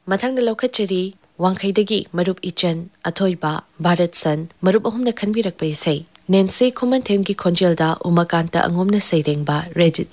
ꯃꯊꯪꯗ ꯂꯧꯈꯠꯆꯔꯤ ꯋꯥꯡꯈꯩꯗꯒꯤ ꯃꯔꯨꯞ ꯏꯆꯟ ꯑꯊꯣꯏꯕ ꯚꯥꯔꯠ ꯁꯟ ꯃꯔꯨꯞ ꯑꯍꯨꯝꯅ ꯈꯟꯕꯤꯔꯛꯄ ꯏꯁꯩ ꯅꯦꯟꯁꯤ ꯈꯨꯃꯟꯊꯦꯝꯒꯤ ꯈꯣꯟꯖꯦꯜꯗ ꯎꯃꯥꯀꯥꯟꯇ ꯑꯉꯣꯝꯅ ꯁꯩꯔꯦꯡꯕ ꯔꯦꯖꯤꯠ